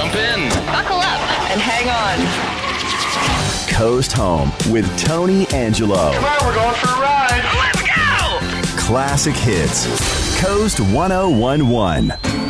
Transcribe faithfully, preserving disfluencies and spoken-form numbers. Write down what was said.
Jump in. Buckle up and hang on. Coast Home with Tony Angelo. Come on, we're going for a ride. Let's go! Classic hits. Coast one oh one one.